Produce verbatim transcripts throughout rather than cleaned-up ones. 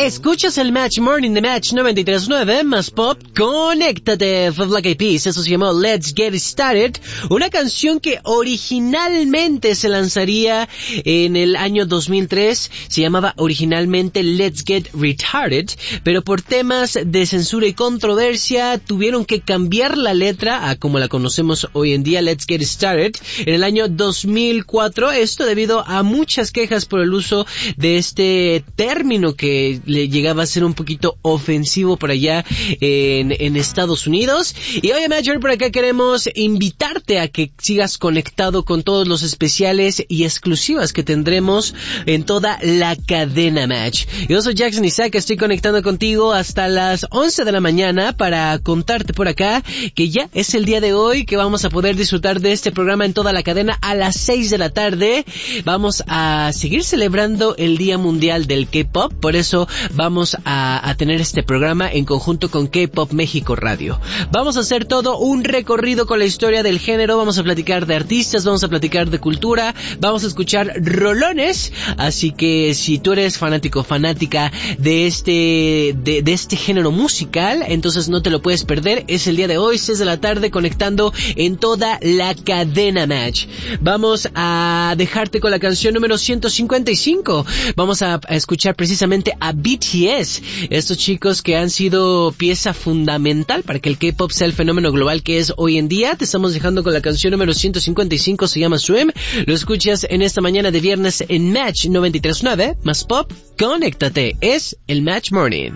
Escuchas el Match Morning de Match noventa y tres punto nueve, más pop, conéctate. Fue Black Eyed Peas, eso se llamó Let's Get Started, una canción que originalmente se lanzaría en el año dos mil tres, se llamaba originalmente Let's Get Retarded, pero por temas de censura y controversia tuvieron que cambiar la letra a como la conocemos hoy en día, Let's Get Started, en el año dos mil cuatro, esto debido a muchas quejas por el uso de este término que le llegaba a ser un poquito ofensivo por allá en, en Estados Unidos. Y hoy, Major, por acá queremos invitarte a que sigas conectado con todos los especiales y exclusivas que tendremos en toda la cadena Match. Yo soy Jackson Isaac, estoy conectando contigo hasta las once de la mañana para contarte por acá que ya es el día de hoy, que vamos a poder disfrutar de este programa en toda la cadena a las seis de la tarde. Vamos a seguir celebrando el Día Mundial del K-Pop, por eso vamos a, a tener este programa en conjunto con K-Pop México Radio. Vamos a hacer todo un recorrido con la historia del género, vamos a platicar de artistas, vamos a platicar de cultura, vamos a escuchar rolones, así que si tú eres fanático, fanática de este, de, de este género musical, entonces no te lo puedes perder. Es el día de hoy, seis de la tarde, conectando en toda la cadena Match. Vamos a dejarte con la canción número ciento cincuenta y cinco. Vamos a, a escuchar precisamente a B T S, estos chicos que han sido pieza fundamental para que el K-pop sea el fenómeno global que es hoy en día. Te estamos dejando con la canción número ciento cincuenta y cinco, se llama Swim. Lo escuchas en esta mañana de viernes en Match noventa y tres punto nueve, más pop, conéctate, es el Match Morning.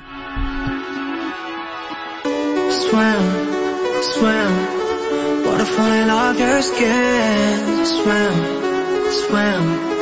Swim, swim, water falling off your skin. Swim, swim.